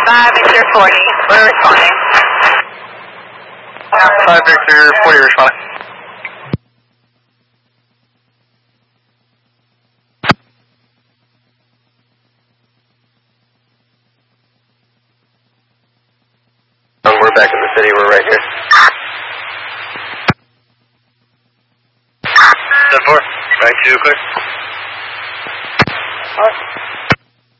5 Victor 40, we're responding. 5 Victor 40, responding. We're back in the city, we're right here. 10-4, back to clear. What?